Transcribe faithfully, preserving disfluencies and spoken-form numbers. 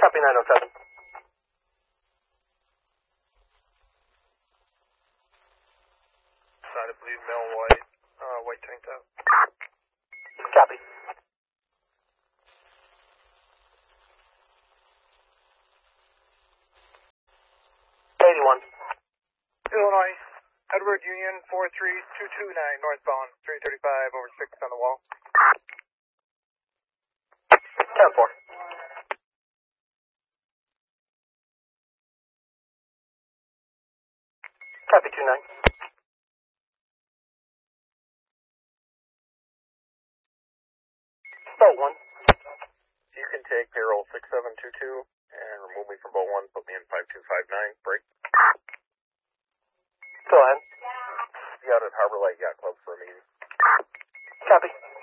Copy nine oh seven. Side, I believe, male white, uh, white tank top. Copy. eighty-one. Illinois, Edward Union four three two two nine, northbound, three thirty-five over six on the wall. ten four. Copy two nine. Boat one. You can take payroll six seven two two and remove me from boat one, put me in five two five nine, break. Go ahead. Be out at Harbor Light Yacht Club for a meeting. Copy.